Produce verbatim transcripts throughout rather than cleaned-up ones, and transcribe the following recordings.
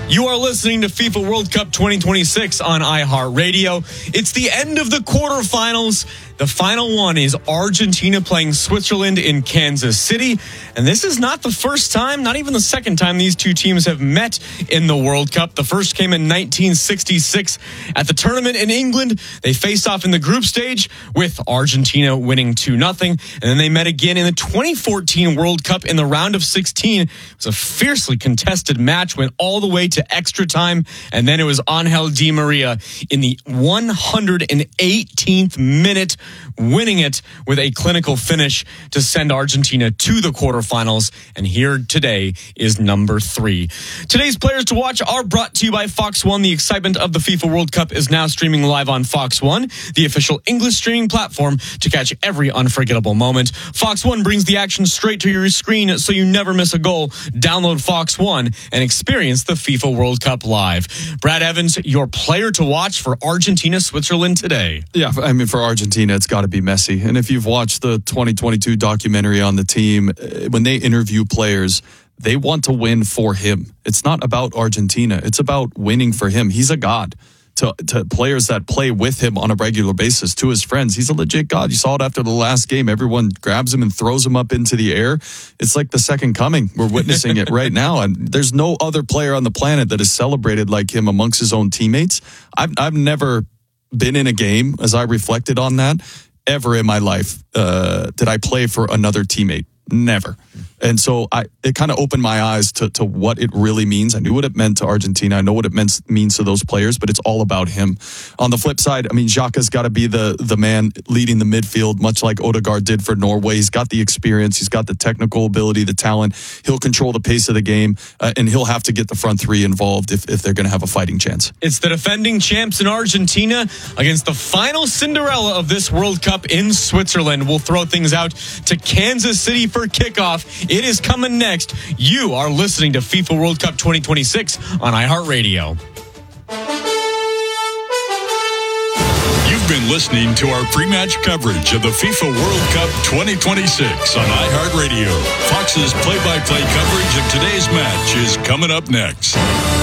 You are listening to FIFA World Cup twenty twenty-six on iHeartRadio. It's the end of the quarterfinals. The final one is Argentina playing Switzerland in Kansas City. And this is not the first time, not even the second time these two teams have met in the World Cup. The first came in nineteen sixty-six at the tournament in England. They faced off in the group stage with Argentina winning two nothing. And then they met again in the twenty fourteen World Cup in the round of sixteen. It was a fiercely contested match, went all the way to extra time. And then it was Angel Di Maria in the one hundred eighteenth minute, winning it with a clinical finish to send Argentina to the quarterfinals. And here today is number three. Today's players to watch are brought to you by Fox One. The excitement of the FIFA World Cup is now streaming live on Fox One, the official English streaming platform to catch every unforgettable moment. Fox One brings the action straight to your screen so you never miss a goal. Download Fox One and experience the FIFA World Cup live. Brad Evans, your player to watch for Argentina-Switzerland today. Yeah, I mean, for Argentina, it's got to be Messi. And if you've watched the twenty twenty-two documentary on the team, when they interview players, they want to win for him. It's not about Argentina. It's about winning for him. He's a god to, to players that play with him on a regular basis, to his friends. He's a legit god. You saw it after the last game. Everyone grabs him and throws him up into the air. It's like the second coming. We're witnessing it right now. And there's no other player on the planet that is celebrated like him amongst his own teammates. I've, I've never been in a game, as I reflected on that, ever in my life uh, did I play for another teammate. Never. And so I, it kind of opened my eyes to, to what it really means. I knew what it meant to Argentina. I know what it meant, means to those players, but it's all about him. On the flip side, I mean, Xhaka's got to be the, the man leading the midfield, much like Odegaard did for Norway. He's got the experience. He's got the technical ability, the talent. He'll control the pace of the game, uh, and he'll have to get the front three involved if, if they're going to have a fighting chance. It's the defending champs in Argentina against the final Cinderella of this World Cup in Switzerland. We'll throw things out to Kansas City for kickoff. It is coming next. You are listening to FIFA World Cup twenty twenty-six on iHeartRadio. You've been listening to our pre-match coverage of the FIFA World Cup twenty twenty-six on iHeartRadio. Fox's play-by-play coverage of today's match is coming up next.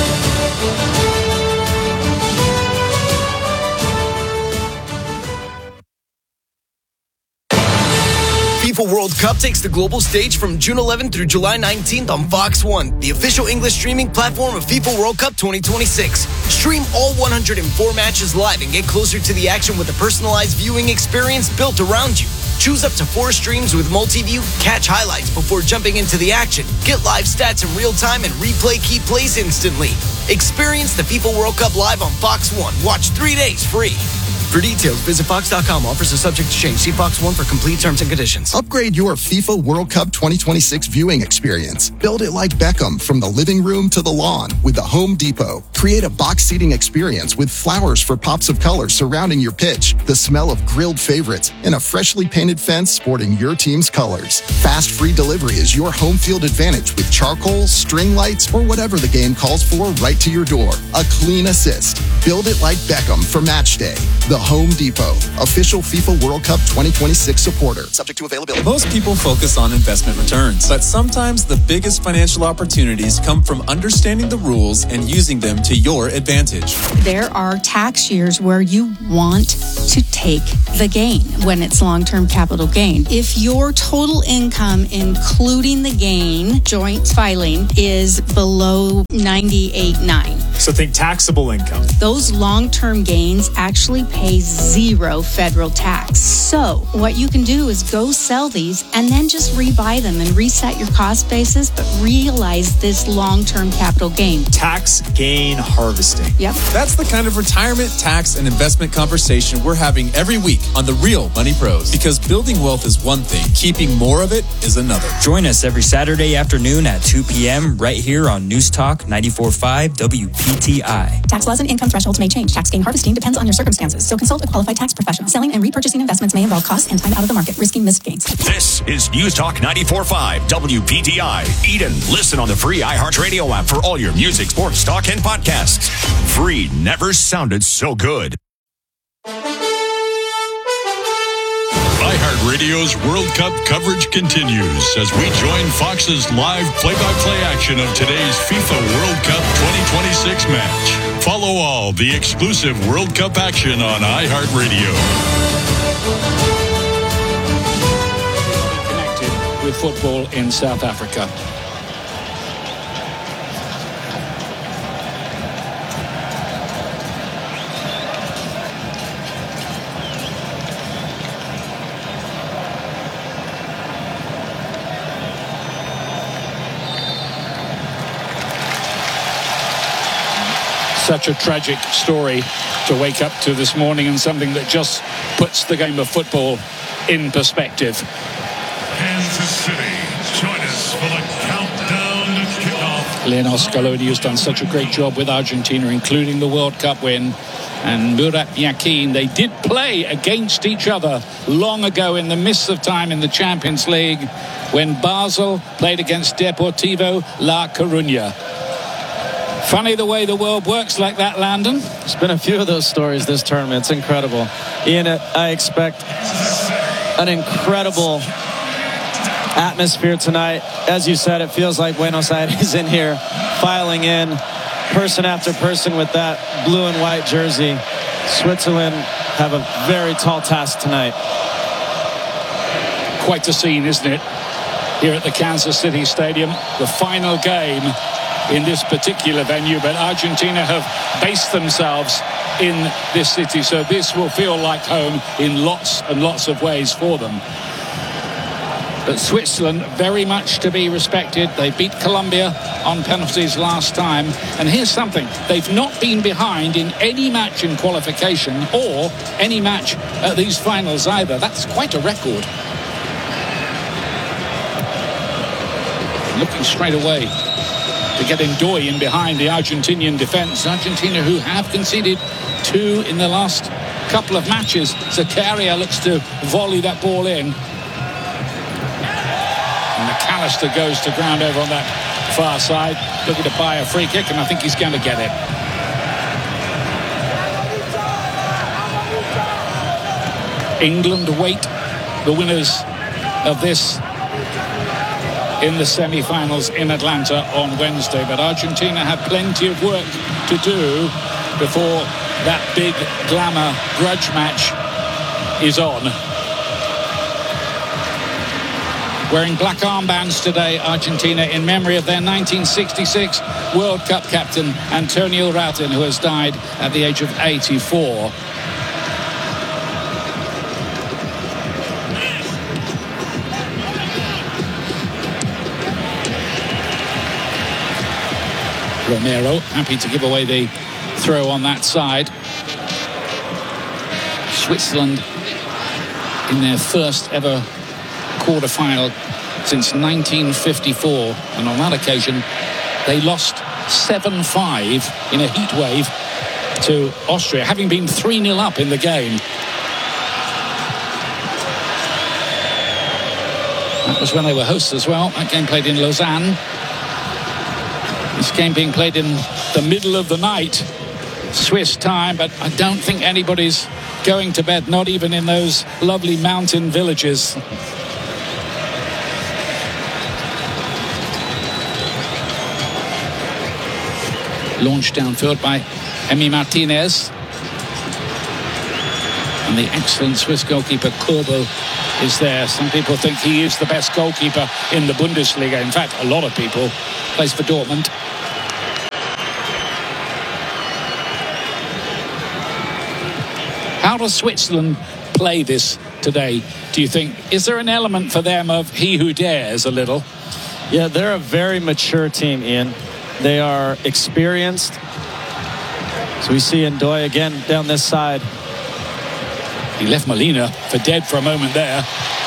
FIFA World Cup takes the global stage from June eleventh through July nineteenth on Fox One, the official English streaming platform of FIFA World Cup twenty twenty-six. Stream all one hundred four matches live and get closer to the action with a personalized viewing experience built around you. Choose up to four streams with multi-view, catch highlights before jumping into the action, get live stats in real time, and replay key plays instantly. Experience the FIFA World Cup live on Fox One. Watch three days free. For details, visit Fox dot com. Offers are subject to change. See Fox One for complete terms and conditions. Upgrade your FIFA World Cup twenty twenty-six viewing experience. Build it like Beckham from the living room to the lawn with the Home Depot. Create a box seating experience with flowers for pops of color surrounding your pitch, the smell of grilled favorites, and a freshly painted fence sporting your team's colors. Fast free delivery is your home field advantage with charcoal, string lights, or whatever the game calls for right to your door. A clean assist. Build it like Beckham for match day. The Home Depot, official FIFA World Cup twenty twenty-six supporter. Subject to availability. Most people focus on investment returns, but sometimes the biggest financial opportunities come from understanding the rules and using them to your advantage. There are tax years where you want to take the gain when it's long-term capital gain. If your total income, including the gain, joint filing, is below ninety-eight point nine. So think taxable income. Those long-term gains actually pay zero federal tax. So what you can do is go sell these and then just rebuy them and reset your cost basis, but realize this long-term capital gain. Tax gain harvesting. Yep. That's the kind of retirement, tax, and investment conversation we're having every week on The Real Money Pros. Because building wealth is one thing, keeping more of it is another. Join us every Saturday afternoon at two p.m. right here on News Talk ninety-four point five W P T I. Tax laws and income thresholds may change. Tax gain harvesting depends on your circumstances, so consult a qualified tax professional. Selling and repurchasing investments may involve costs and time out of the market, risking missed gains. This is News Talk ninety-four point five W P T I. Eden, listen on the free iHeartRadio app for all your music, sports, talk, and podcasts. Free never sounded so good. Radio's World Cup coverage continues as we join Fox's live play-by-play action of today's FIFA World Cup twenty twenty-six match. Follow all the exclusive World Cup action on iHeartRadio. Connected with football in South Africa. Such a tragic story to wake up to this morning, and something that just puts the game of football in perspective. Kansas City, join us for the countdown to kickoff. Lionel Scaloni has done such a great job with Argentina, including the World Cup win. And Murat Yakin, they did play against each other long ago in the mists of time in the Champions League when Basel played against Deportivo La Coruña. Funny the way the world works like that, Landon. There's been a few of those stories this tournament. It's incredible. Ian, I expect an incredible atmosphere tonight. As you said, it feels like Buenos Aires is in here, filing in, person after person with that blue and white jersey. Switzerland have a very tall task tonight. Quite a scene, isn't it? Here at the Kansas City Stadium, the final game in this particular venue, but Argentina have based themselves in this city, so this will feel like home in lots and lots of ways for them. But Switzerland very much to be respected. They beat Colombia on penalties last time, and here's something: they've not been behind in any match in qualification or any match at these finals either. That's quite a record. Looking straight away to get Ndoye in behind the Argentinian defence. Argentina, who have conceded two in the last couple of matches. Zakaria looks to volley that ball in. And McAllister goes to ground over on that far side, looking to buy a free kick, and I think he's going to get it. England await the winners of this in the semi-finals in Atlanta on Wednesday, but Argentina have plenty of work to do before that big glamour grudge match is on. Wearing black armbands today, Argentina, in memory of their nineteen sixty-six World Cup captain Antonio Rautin, who has died at the age of eighty-four. Romero happy to give away the throw on that side. Switzerland in their first ever quarter-final since nineteen fifty-four, and on that occasion they lost seven five in a heat wave to Austria, having been three nil up in the game. That was when they were hosts as well. That game played in Lausanne. This game being played in the middle of the night, Swiss time, but I don't think anybody's going to bed, not even in those lovely mountain villages. Launched downfield by Emi Martinez. And the excellent Swiss goalkeeper Korbo is there. Some people think he is the best goalkeeper in the Bundesliga. In fact, a lot of people. Plays for Dortmund. How does Switzerland play this today, do you think? Is there an element for them of he who dares a little? Yeah, they're a very mature team, Ian. They are experienced. So we see Ndoye again down this side. He left Molina for dead for a moment there.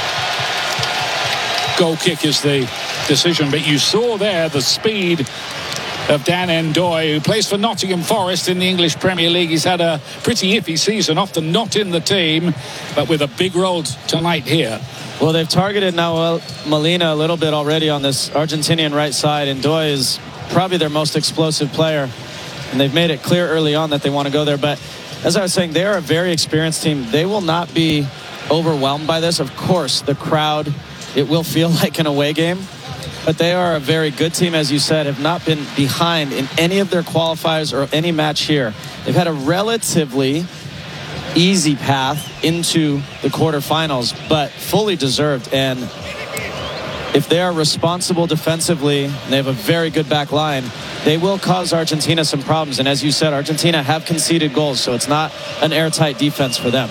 Goal kick is the decision, but you saw there the speed of Dan Ndoye, who plays for Nottingham Forest in the English Premier League. He's had a pretty iffy season, often not in the team, but with a big role tonight here. Well, they've targeted now Molina a little bit already on this Argentinian right side. Ndoye is probably their most explosive player, and they've made it clear early on that they want to go there. But as I was saying, they are a very experienced team. They will not be overwhelmed by this. Of course, the crowd, it will feel like an away game. But they are a very good team, as you said, have not been behind in any of their qualifiers or any match here. They've had a relatively easy path into the quarterfinals, but fully deserved. And if they are responsible defensively, and they have a very good back line, they will cause Argentina some problems. And as you said, Argentina have conceded goals, so it's not an airtight defense for them.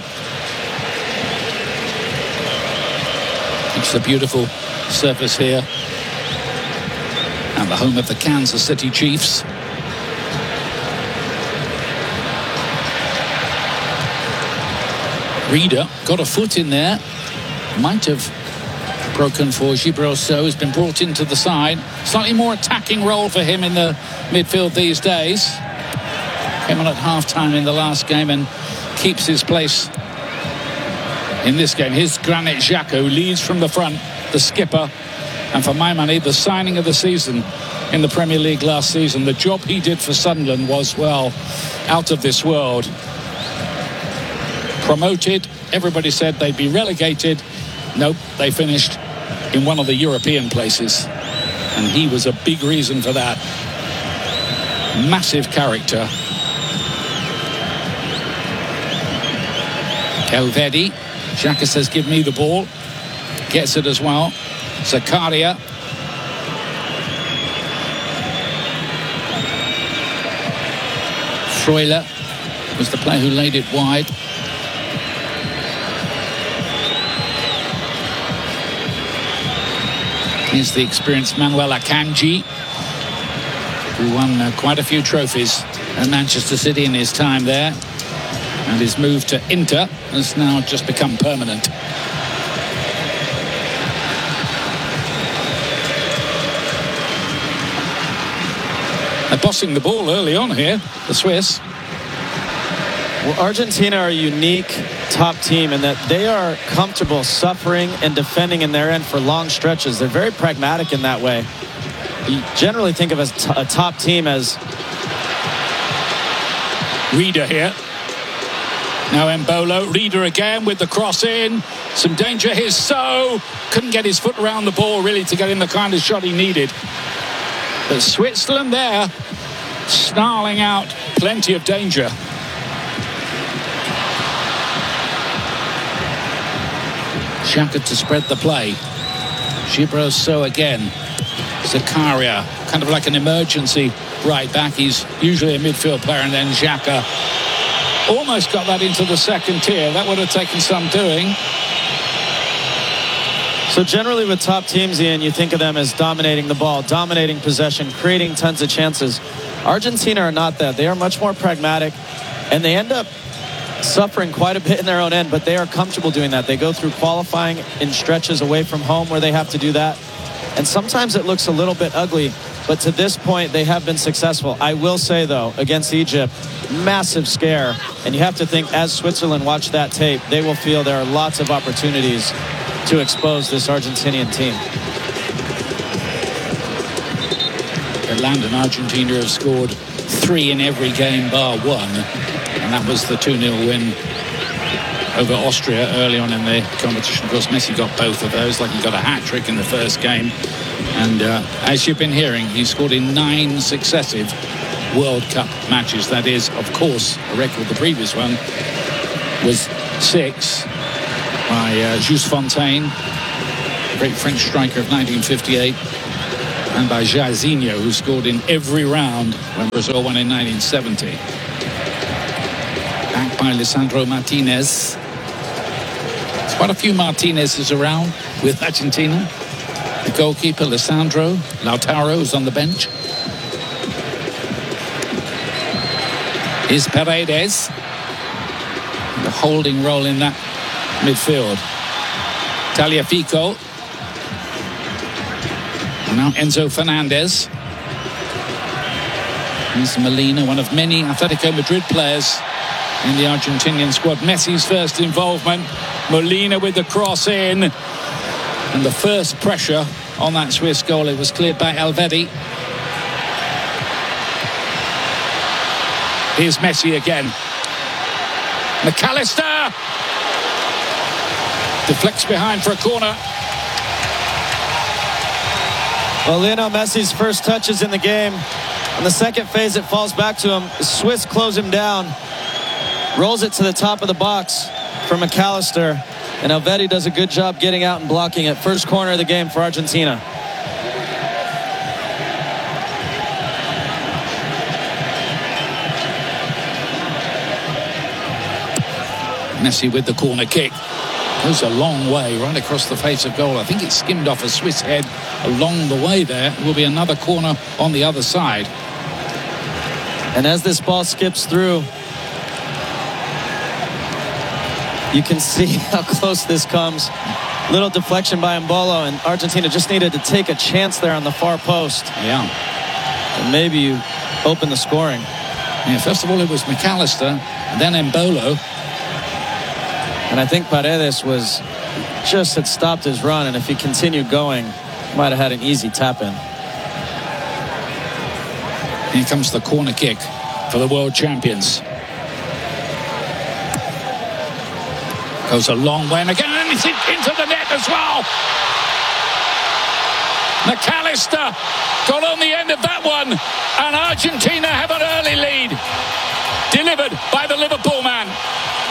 It's a beautiful surface here at the home of the Kansas City Chiefs. Reader got a foot in there. Might have broken for Gibraltar, who's been brought into the side. Slightly more attacking role for him in the midfield these days. Came on at half-time in the last game and keeps his place in this game. Here's Granit Xhaka, who leads from the front, the skipper. And for my money, the signing of the season in the Premier League last season. The job he did for Sunderland was, well, out of this world. Promoted, everybody said they'd be relegated. Nope, they finished in one of the European places. And he was a big reason for that. Massive character. Elvedi. Xhaka says, give me the ball. Gets it as well. Zakaria. Freuler was the player who laid it wide. Here's the experienced Manuel Akanji, who won uh, quite a few trophies at Manchester City in his time there. And his move to Inter has now just become permanent. They're bossing the ball early on here, the Swiss. Well, Argentina are a unique top team in that they are comfortable suffering and defending in their end for long stretches. They're very pragmatic in that way. You generally think of as t- a top team as... Reader here. Now Embolo, Reader again with the cross in. Some danger. Here's So. Couldn't get his foot around the ball really to get in the kind of shot he needed. But Switzerland there, snarling out plenty of danger. Xhaka to spread the play. Gibraltar So again. Zakaria, kind of like an emergency right back. He's usually a midfield player, and then Xhaka almost got that into the second tier. That would have taken some doing. So generally with top teams, Ian, you think of them as dominating the ball, dominating possession, creating tons of chances. Argentina are not that. They are much more pragmatic, and they end up suffering quite a bit in their own end, but they are comfortable doing that. They go through qualifying in stretches away from home where they have to do that. And sometimes it looks a little bit ugly, but to this point, they have been successful. I will say, though, against Egypt, massive scare. And you have to think, as Switzerland watch that tape, they will feel there are lots of opportunities to expose this Argentinian team. Ireland and Argentina have scored three in every game bar one, and that was the two nil win over Austria early on in the competition. Of course, Messi got both of those, like he got a hat-trick in the first game. And uh, as you've been hearing, he scored in nine successive World Cup matches. That is, of course, a record. The previous one was six by uh, Jules Fontaine, great French striker of nineteen fifty-eight, and by Jairzinho, who scored in every round when Brazil won in nineteen seventy. Backed by Lisandro Martinez. There's quite a few Martinez's around with Argentina. The goalkeeper, Lisandro. Lautaro's on the bench. Here's Paredes. The holding role in that midfield. Tagliafico. And now Enzo Fernandez. Here's Molina, one of many Atletico Madrid players in the Argentinian squad. Messi's first involvement. Molina with the cross in. And the first pressure on that Swiss goal, it was cleared by Elvedi. Here's Messi again. McAllister! Deflects behind for a corner. Well, Lionel Messi's first touches in the game. On the second phase, it falls back to him. The Swiss close him down. Rolls it to the top of the box for McAllister. And Elvedi does a good job getting out and blocking it. First corner of the game for Argentina. Messi with the corner kick. Goes a long way right across the face of goal. I think it skimmed off a Swiss head along the way there. Will be another corner on the other side. And as this ball skips through, you can see how close this comes. Little deflection by Embolo, and Argentina just needed to take a chance there on the far post. Yeah. And maybe you open the scoring. Yeah, first of all, it was McAllister, and then Embolo. And I think Paredes was just had stopped his run, and if he continued going, might have had an easy tap in. Here comes the corner kick for the world champions. Goes a long way, and again, and it's into the net as well. McAllister got on the end of that one, and Argentina have an early lead. Delivered by the Liverpool man.